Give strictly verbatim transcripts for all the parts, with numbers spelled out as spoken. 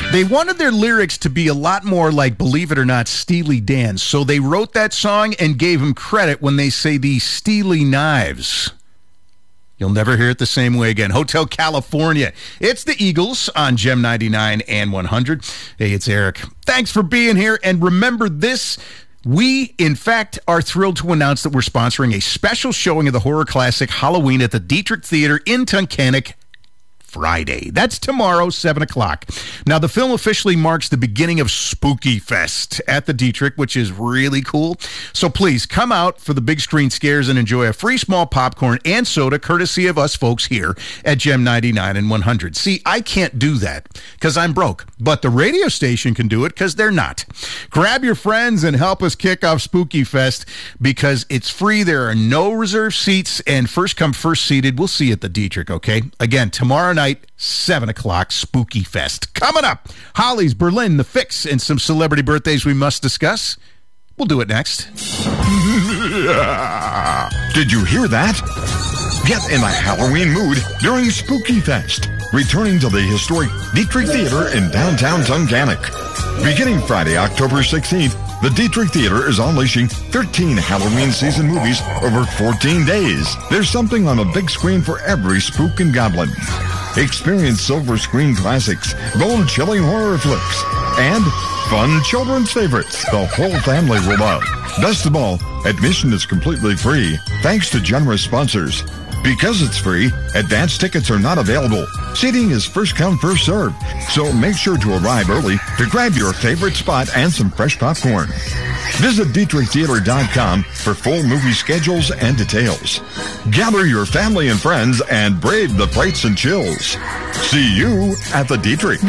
They wanted their lyrics to be a lot more like, believe it or not, Steely Dan. So they wrote that song and gave him credit when they say these steely knives. You'll never hear it the same way again. Hotel California. It's the Eagles on Gem ninety-nine and one hundred. Hey, it's Eric. Thanks for being here. And remember this. We, in fact, are thrilled to announce that we're sponsoring a special showing of the horror classic Halloween at the Dietrich Theater in Tunkhannock Friday. That's tomorrow, seven o'clock. Now, the film officially marks the beginning of Spooky Fest at the Dietrich, which is really cool. So please come out for the big screen scares and enjoy a free small popcorn and soda courtesy of us folks here at Gem ninety-nine and one hundred. See, I can't do that because I'm broke, but the radio station can do it because they're not. Grab your friends and help us kick off Spooky Fest because it's free. There are no reserved seats and first come, first seated. We'll see you at the Dietrich, okay? Again, tomorrow night. Night, seven o'clock, Spooky Fest. Coming up, Holly's, Berlin, The Fix, and some celebrity birthdays we must discuss. We'll do it next. Did you hear that? Get in a Halloween mood during Spooky Fest. Returning to the historic Dietrich Theater in downtown Tunkhannock. Beginning Friday, October sixteenth, the Dietrich Theater is unleashing thirteen Halloween season movies over fourteen days. There's something on the big screen for every spook and goblin. Experience silver screen classics, bone-chilling horror flicks, and fun children's favorites the whole family will love. Best of all, admission is completely free, thanks to generous sponsors. Because it's free, advance tickets are not available. Seating is first come, first served. So make sure to arrive early to grab your favorite spot and some fresh popcorn. Visit Dietrich Theater dot com for full movie schedules and details. Gather your family and friends and brave the frights and chills. See you at the Dietrich.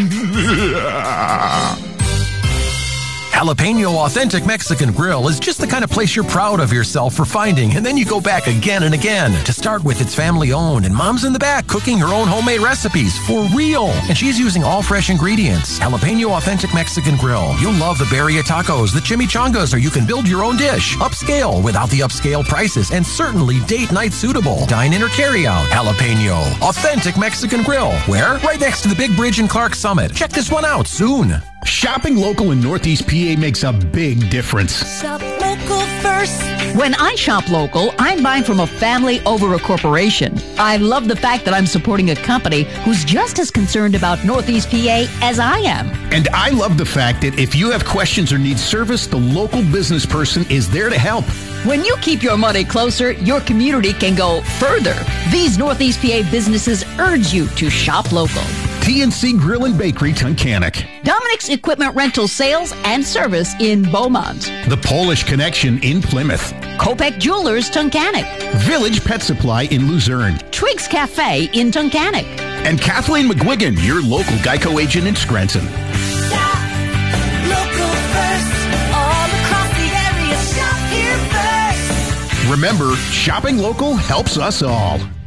Jalapeno Authentic Mexican Grill is just the kind of place you're proud of yourself for finding, and then you go back again and again. To start with, it's family-owned, and Mom's in the back cooking her own homemade recipes for real. And she's using all fresh ingredients. Jalapeno Authentic Mexican Grill. You'll love the birria tacos, the chimichangas, or you can build your own dish. Upscale without the upscale prices, and certainly date night suitable. Dine in or carry out. Jalapeno Authentic Mexican Grill. Where? Right next to the big bridge in Clark Summit. Check this one out soon. Shopping local in Northeast P A makes a big difference. Shop local first. When I shop local, I'm buying from a family over a corporation. I love the fact that I'm supporting a company who's just as concerned about Northeast P A as I am. And I love the fact that if you have questions or need service, the local business person is there to help. When you keep your money closer, your community can go further. These Northeast P A businesses urge you to shop local. T N C Grill and Bakery, Tunkhannock. Dominic's Equipment Rental Sales and Service in Beaumont. The Polish Connection in Plymouth. Kopek Jewelers, Tunkhannock. Village Pet Supply in Luzerne. Twiggs Cafe in Tunkhannock. And Kathleen McGuigan, your local Geico agent in Scranton. Shop local first. All across the area, shop here first. Remember, shopping local helps us all.